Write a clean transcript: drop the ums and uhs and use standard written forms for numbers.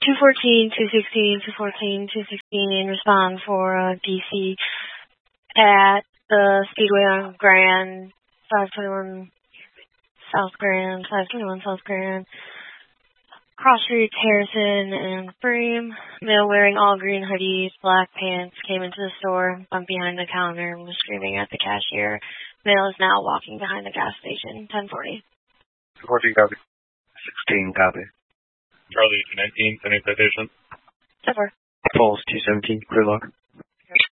214, 216, 214, 216, respond for DC at the Speedway on Grand, 521 South Grand, 521 South Grand, Cross Streets, Harrison, and Bream. Male wearing all green hoodies, black pants, came into the store, bumped behind the counter, and was screaming at the cashier. Male is now walking behind the gas station, 1040. 14 copy. 16 copy. Charlie 219, sending citation. 10-4. Falls 217, clear log.